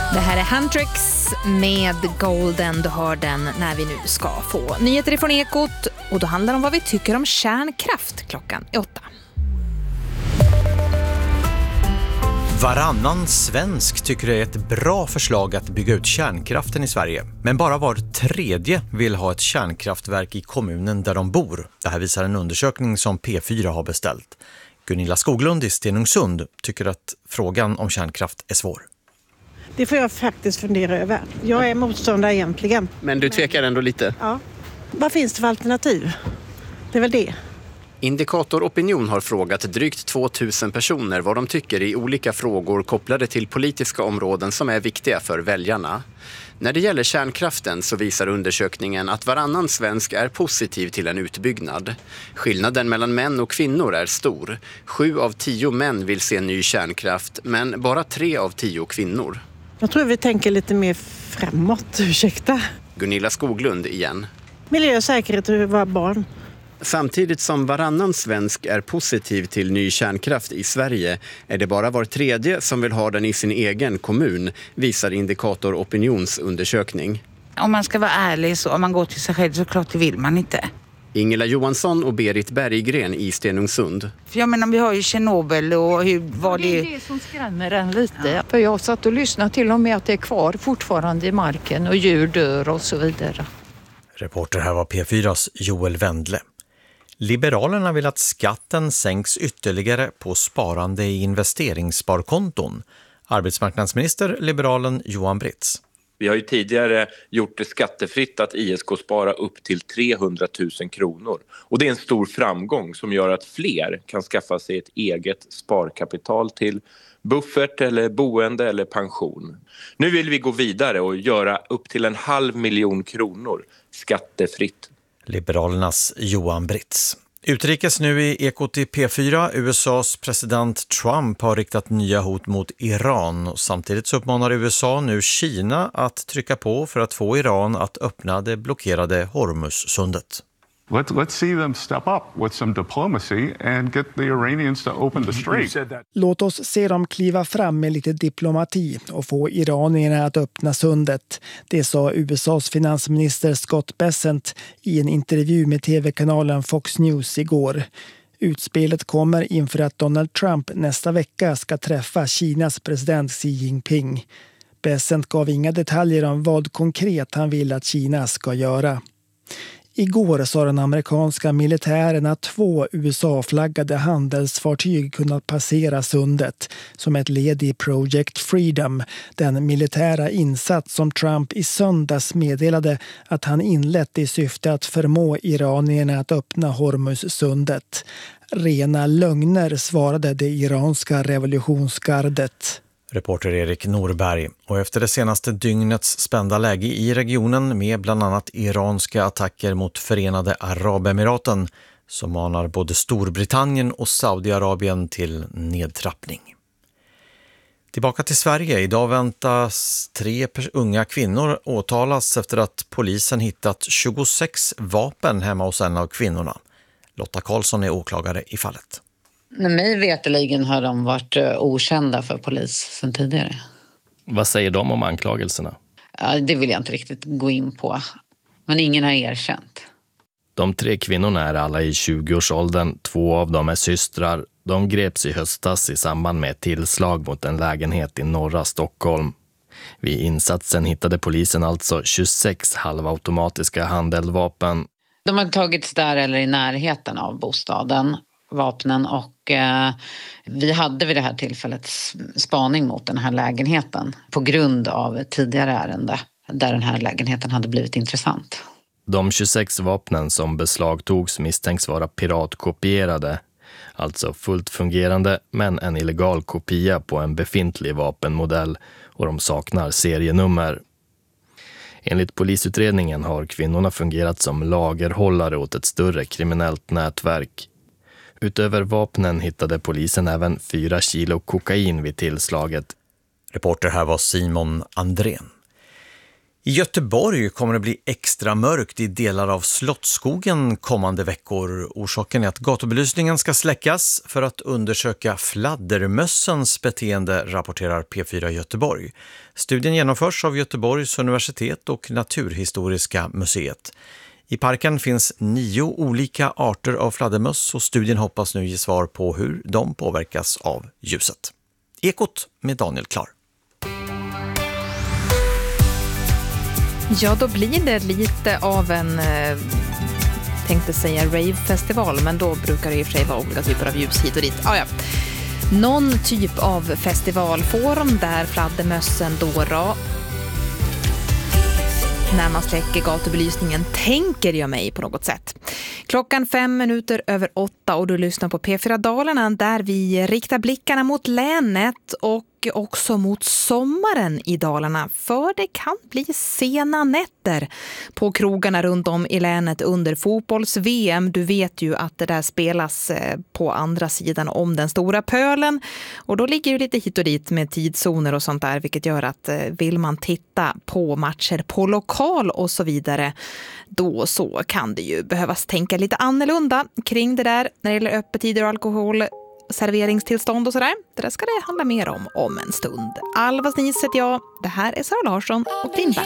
Det här är Huntrix med Golden. Du hör den när vi nu ska få nyheter ifrån Ekot. Och då handlar det om vad vi tycker om kärnkraft. Klockan är 8. Varannan svensk tycker det är ett bra förslag att bygga ut kärnkraften i Sverige. Men bara var tredje vill ha ett kärnkraftverk i kommunen där de bor. Det här visar en undersökning som P4 har beställt. Gunilla Skoglund i Stenungsund tycker att frågan om kärnkraft är svår. Det får jag faktiskt fundera över. Jag är motståndare egentligen. Men du tvekar ändå lite? Ja. Vad finns det för alternativ? Det är väl det. Indikator Opinion har frågat drygt 2000 personer vad de tycker i olika frågor kopplade till politiska områden som är viktiga för väljarna. När det gäller kärnkraften så visar undersökningen att varannan svensk är positiv till en utbyggnad. Skillnaden mellan män och kvinnor är stor. 7 av 10 män vill se ny kärnkraft, men bara 3 av 10 kvinnor. Jag tror vi tänker lite mer framåt, ursäkta. Gunilla Skoglund igen. Miljö och säkerhet och våra barn. Samtidigt som varannan svensk är positiv till ny kärnkraft i Sverige är det bara var tredje som vill ha den i sin egen kommun, visar Indikator Opinions undersökning. Om man ska vara ärlig så om man går till sig själv så klart det vill man inte. Ingela Johansson och Berit Berggren i Stenungsund. För jag menar, vi har ju Tjernobyl och hur var det... Det är det som skrämmer en lite. Ja. För jag satt och lyssnade till och med att det är kvar fortfarande i marken och djur dör och så vidare. Reporter här var P4s Joel Wendle. Liberalerna vill att skatten sänks ytterligare på sparande i investeringssparkonton. Arbetsmarknadsminister liberalen Johan Britz. Vi har ju tidigare gjort det skattefritt att ISK spara upp till 300 000 kronor. Och det är en stor framgång som gör att fler kan skaffa sig ett eget sparkapital till buffert eller boende eller pension. Nu vill vi gå vidare och göra upp till 500 000 kronor skattefritt. Liberalernas Johan Britz. Utrikes nu i Ekot i P4. USAs president Trump har riktat nya hot mot Iran. Och samtidigt så uppmanar USA nu Kina att trycka på för att få Iran att öppna det blockerade Hormuzsundet. Let's see them step up with some diplomacy and get the Iranians to open the strait. Låt oss se dem kliva fram med lite diplomati och få iranierna att öppna sundet. Det sa USAs finansminister Scott Bessent i en intervju med tv-kanalen Fox News igår. Utspelet kommer inför att Donald Trump nästa vecka ska träffa Kinas president Xi Jinping. Bessent gav inga detaljer om vad konkret han vill att Kina ska göra. Igår sa den amerikanska militären att 2 USA-flaggade handelsfartyg kunnat passera sundet som ett led i Project Freedom, den militära insats som Trump i söndags meddelade att han inlett i syfte att förmå iranierna att öppna Hormuzsundet. Rena lögner, svarade det iranska revolutionsgardet. Reporter Erik Norberg. Och efter det senaste dygnets spända läge i regionen med bland annat iranska attacker mot Förenade Arabemiraten så manar både Storbritannien och Saudiarabien till nedtrappning. Tillbaka till Sverige. Idag väntas 3 unga kvinnor åtalas efter att polisen hittat 26 vapen hemma hos en av kvinnorna. Lotta Karlsson är åklagare i fallet. Mig veteligen har de varit okända för polis sedan tidigare. Vad säger de om anklagelserna? Ja, det vill jag inte riktigt gå in på. Men ingen har erkänt. De 3 kvinnorna är alla i 20-årsåldern. 2 av dem är systrar. De greps i höstas i samband med ett tillslag mot en lägenhet i norra Stockholm. Vid insatsen hittade polisen alltså 26 halvautomatiska handeldvapen. De har tagits där eller i närheten av bostaden, vapnen, och vi hade vid det här tillfället spaning mot den här lägenheten på grund av ett tidigare ärende där den här lägenheten hade blivit intressant. De 26 vapnen som beslagtogs misstänks vara piratkopierade, alltså fullt fungerande men en illegal kopia på en befintlig vapenmodell, och de saknar serienummer. Enligt polisutredningen har kvinnorna fungerat som lagerhållare åt ett större kriminellt nätverk. Utöver vapnen hittade polisen även 4 kilo kokain vid tillslaget. Reporter här var Simon Andrén. I Göteborg kommer det bli extra mörkt i delar av Slottsskogen kommande veckor. Orsaken är att gatubelysningen ska släckas för att undersöka fladdermössens beteende, rapporterar P4 Göteborg. Studien genomförs av Göteborgs universitet och Naturhistoriska museet. I parken finns 9 olika arter av fladdermöss och studien hoppas nu ge svar på hur de påverkas av ljuset. Ekot med Daniel Klar. Ja, då blir det lite av en, tänkte säga rave-festival, men då brukar det i och för sig vara olika typer av ljus hit och dit. Ja. Någon typ av festivalform där fladdermössen då när man släcker gatubelysningen, tänker jag mig på något sätt. 8:05 och du lyssnar på P4 Dalarna där vi riktar blickarna mot länet och också mot sommaren i Dalarna. För det kan bli sena nätter på krogarna runt om i länet under fotbolls-VM. Du vet ju att det där spelas på andra sidan om den stora pölen. Och då ligger ju lite hit och dit med tidszoner och sånt där. Vilket gör att vill man titta på matcher på lokal och så vidare, då så kan det ju behövas tänka lite annorlunda kring det där när det gäller öppettider och alkohol, serveringstillstånd och sådär. Det där ska det handla mer om en stund. Alva Snis heter jag. Det här är Sara Larsson och din värld.